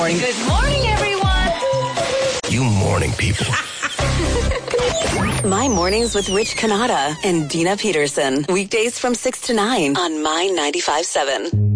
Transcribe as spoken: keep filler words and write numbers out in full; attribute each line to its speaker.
Speaker 1: Morning.
Speaker 2: Good morning, everyone.
Speaker 3: You morning people.
Speaker 4: My Mornings with Rich Canada and Dina Peterson. Weekdays from six to nine on My ninety-five point seven.